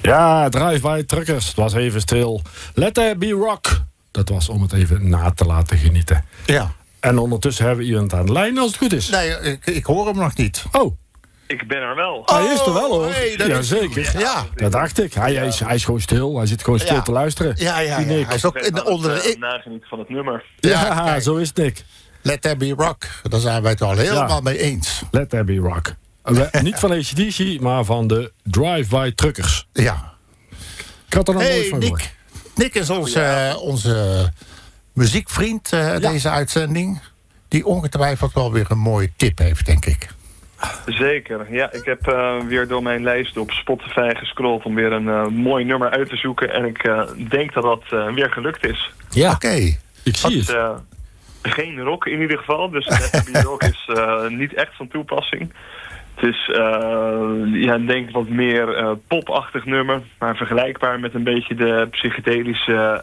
Ja, Drive-by Truckers. Het was even stil. Let There Be Rock. Dat was om het even na te laten genieten. Ja. En ondertussen hebben we iemand aan de lijn als het goed is. Nee, ik hoor hem nog niet. Oh, Ik ben er wel. hij is er wel hoor. Hey, dat is- Jazeker. Ja. Dat dacht ik. Hij is gewoon stil. Hij zit gewoon stil Ja. te luisteren. Ja, Die Nick. hij is ook onder de... Nagenieten van het nummer. Ja, Ja, kijk. zo is het, Nick. Let There Be Rock. Daar zijn wij het al helemaal mee eens. Let There Be Rock. Niet van ACDC, maar van de Drive-by Truckers. Ja. Ik had er nog nooit Hey, van gehoord. Nick is onze muziekvriend deze uitzending. Die ongetwijfeld wel weer een mooie tip heeft, denk ik. Zeker. Ja, ik heb weer door mijn lijst op Spotify gescrolld om weer een mooi nummer uit te zoeken. En ik denk dat dat weer gelukt is. Ja, Oké. ik zie Het het. is geen rock in ieder geval, dus Let rock is niet echt van toepassing. Het is, ik denk wat meer popachtig nummer, maar vergelijkbaar met een beetje de psychedelische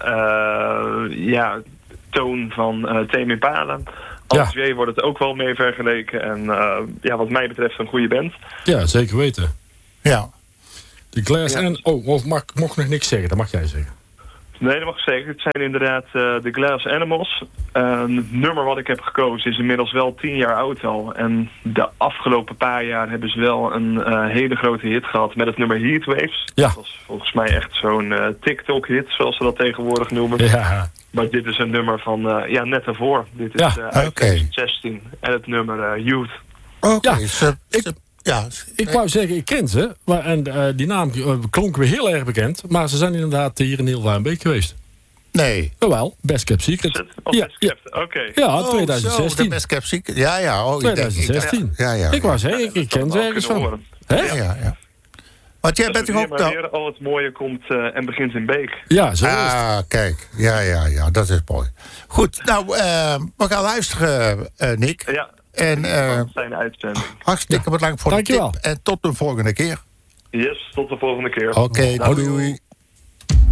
toon van Tame Impala. Als J wordt het ook wel mee vergeleken en wat mij betreft een goede band. Ja, zeker weten. Ja. De Glass en... Oh, mocht nog niks zeggen. Dat mag jij zeggen. Nee, dat mag ik zeggen. Het zijn inderdaad de Glass Animals. Het nummer wat ik heb gekozen is inmiddels wel 10 jaar oud al. En de afgelopen paar jaar hebben ze wel een hele grote hit gehad met het nummer Heatwaves. Ja. Dat was volgens mij echt zo'n TikTok-hit, zoals ze dat tegenwoordig noemen. Ja. Maar dit is een nummer van net daarvoor. Dit is Ja, uit oké. 2016. En het nummer Youth. Oké. Ja, Ik wou zeggen, ik ken ze. Maar, en die naam klonk weer heel erg bekend. Maar ze zijn inderdaad hier in Hilvarenbeek geweest. Nee. Jawel, Best Kept Secret. Ja, Oké. ja, Zo, 2016. de Best Kept Secret. Ja. Oh, 2016. Ja. Ik wou zeggen, ik ken ze ergens van. Hè? Ja. Want jij bent toch ook... maar weer al het mooie komt en begint in Beek. Ja, zo is het. Ah, kijk. Ja, dat is mooi. Goed, nou, we gaan luisteren, Nick. Ja, En zijn uitzending. hartstikke bedankt voor Dankjewel. de tip. En tot de volgende keer. Yes, tot de volgende keer. Oké, doei.